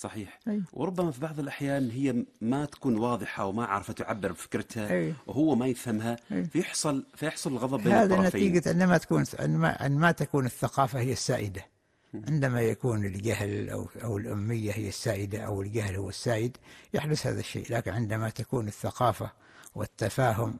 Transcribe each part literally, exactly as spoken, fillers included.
صحيح. أي. وربما في بعض الأحيان هي ما تكون واضحة وما عرفت تعبر بفكرتها، أي. وهو ما يفهمها، أي. فيحصل فيحصل الغضب بين هذا الطرفين. نتيجة عندما تكون عندما ما تكون الثقافة هي السائدة. عندما يكون الجهل أو أو الأمية هي السائدة أو الجهل هو السائد يحدث هذا الشيء. لكن عندما تكون الثقافة والتفاهم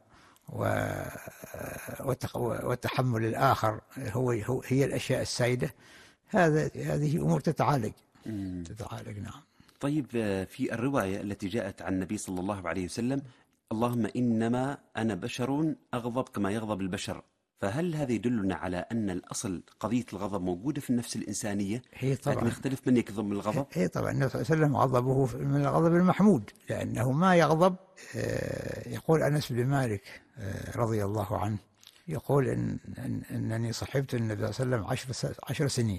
وتحمل الآخر هو هي الأشياء السائدة، هذا هذه أمور تتعالج. تتعالج نعم. طيب، في الرواية التي جاءت عن النبي صلى الله عليه وسلم: اللهم إنما أنا بشر أغضب كما يغضب البشر، فهل هذا يدلنا على أن الأصل قضية الغضب موجودة في النفس الإنسانية، هي طبعا، لكن يختلف من يكظم الغضب؟ هي طبعا النبي صلى الله عليه وسلم غضبه من الغضب المحمود، لأنه ما يغضب. يقول أنس بن مالك رضي الله عنه، يقول إن إن أنني صحبت النبي صلى الله عليه وسلم عشر عشر سنين،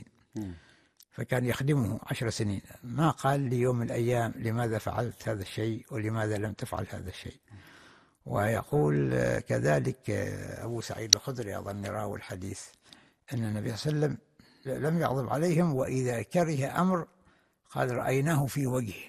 فكان يخدمه عشر سنين، ما قال لي يوم من الأيام لماذا فعلت هذا الشيء ولماذا لم تفعل هذا الشيء. ويقول كذلك أبو سعيد الخدري أظن راوي الحديث أن النبي صلى الله عليه وسلم لم يغضب عليهم، وإذا كره أمر قال رأيناه في وجهه.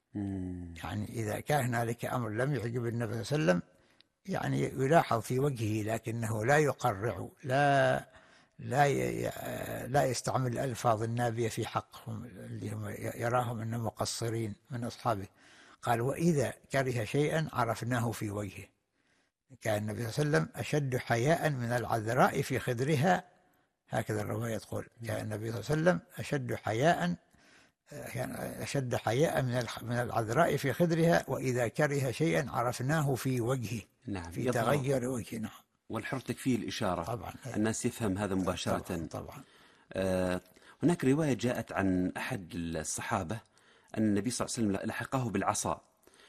يعني إذا كان هنالك أمر لم يعجب النبي صلى الله عليه وسلم يعني يلاحظ في وجهه، لكنه لا يقرع، لا لا لا يستعمل الألفاظ النابية في حقهم اللي هم يراهم أنهم مقصرين من أصحابه. قال وإذا كره شيئا عرفناه في وجهه. كان النبي صلى الله عليه وسلم أشد حياء من العذراء في خدرها، هكذا الرواية تقول. كان النبي صلى الله عليه وسلم أشد حياء كان أشد حياء من من العذراء في خدرها، وإذا كره شيئا عرفناه في وجهه. نعم. في تغير وجهه. نعم. والحر تكفيه الإشارة. طبعا. الناس يفهم هذا مباشرة. طبعا, طبعا. آه هناك رواية جاءت عن أحد الصحابة أن النبي صلى الله عليه وسلم لحقه بالعصا،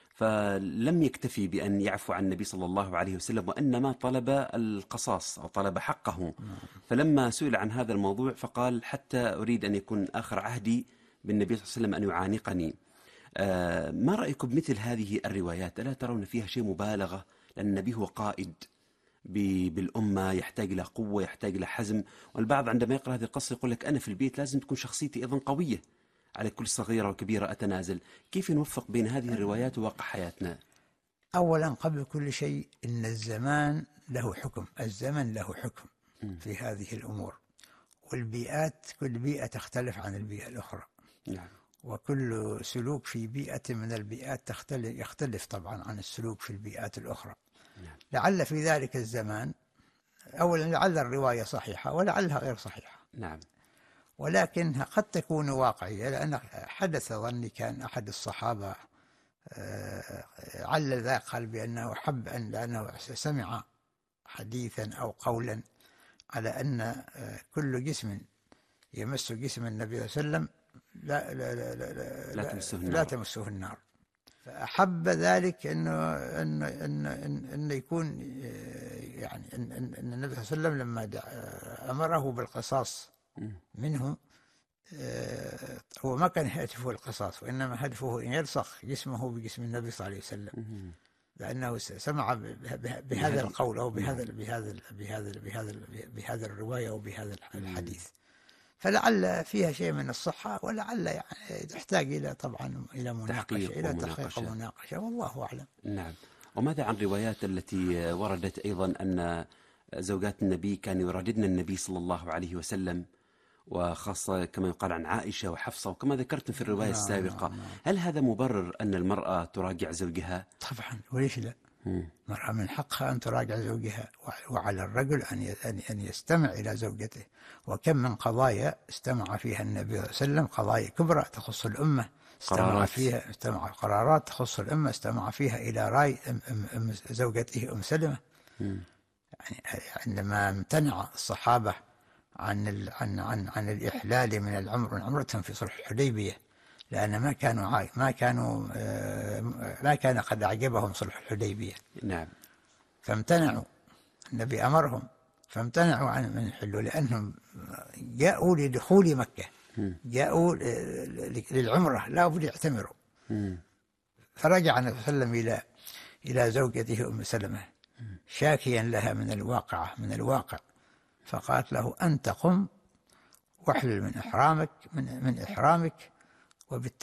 فلم يكتفي بأن يعفو عن النبي صلى الله عليه وسلم، وإنما طلب القصاص أو طلب حقه. فلما سئل عن هذا الموضوع فقال: حتى أريد أن يكون آخر عهدي بالنبي صلى الله عليه وسلم أن يعانقني. آه ما رأيكم بمثل هذه الروايات؟ ألا ترون فيها شيء مبالغة؟ لأن النبي هو قائد بالأمة، يحتاج إلى قوة، يحتاج إلى حزم. والبعض عندما يقرأ هذه القصة يقول لك: أنا في البيت لازم تكون شخصيتي أيضا قوية، على كل صغيرة وكبيرة أتنازل. كيف نوفق بين هذه الروايات وواقع حياتنا؟ أولا قبل كل شيء إن الزمان له حكم، الزمن له حكم في هذه الأمور، والبيئات كل بيئة تختلف عن البيئة الأخرى. نعم. وكل سلوك في بيئة من البيئات تختلف يختلف طبعا عن السلوك في البيئات الأخرى. نعم. لعل في ذلك الزمان أولا لعل الرواية صحيحة ولعلها غير صحيحة. نعم. ولكنها قد تكون واقعية، لأن حدث ظني كان أحد الصحابة علل ذلك، قال بأنه حب أن لأنه سمع حديثا أو قولا على أن كل جسم يمس جسم النبي صلى الله عليه وسلم لا لا لا لا لا, لا, تمسه, لا, النار. لا تمسه النار. فأحب ذلك أنه أن أن أن يكون يعني أن, أن النبي صلى الله عليه وسلم لما أمره بالقصاص منه، هو ما كان هدفه القصاص، وإنما هدفه أن يلصق جسمه بجسم النبي صلى الله عليه وسلم، لأنه سمع بهذا القول أو بهذا بهذا بهذا بهذا بهذا الرواية أو بهذا الحديث. فلعل فيها شيء من الصحة، ولعل يعني تحتاج إلى طبعا إلى مناقشة، إلى تحقيق ومناقشة، والله أعلم. نعم. وماذا عن الروايات التي وردت أيضا أن زوجات النبي كانوا يرددن النبي صلى الله عليه وسلم، وخاصة كما يقال عن عائشة وحفصة، وكما ذكرت في الرواية نعم السابقة؟ نعم. هل هذا مبرر أن المرأة تراجع زوجها؟ طبعا، وليش لا؟ المرأة من حقها أن تراجع زوجها، وعلى الرجل أن أن يستمع إلى زوجته. وكم من قضايا استمع فيها النبي صلى الله عليه وسلم، قضايا كبرى تخص الأمة، استمع قرارات. فيها استمع قرارات تخص الأمة، استمع فيها إلى رأي أم أم أم زوجته أم سلمة. يعني عندما امتنع الصحابة عن عن عن عن الإحلال من العمر من عمرتهم في صلح الحديبية، لأن ما كانوا عاي ما كانوا ما كان قد أعجبهم صلح الحديبية. نعم. فامتنعوا، النبي أمرهم فامتنعوا عن من يحلوا، لأنهم جاءوا لدخول مكة، جاءوا للعمرة لا بد يعتمروا. فرجع النبي صلى الله عليه وسلم إلى إلى زوجته أم سلمة شاكيا لها من الواقعة من الواقع، فقالت له: أنت قم واحلل من إحرامك من من إحرامك، وبالتالي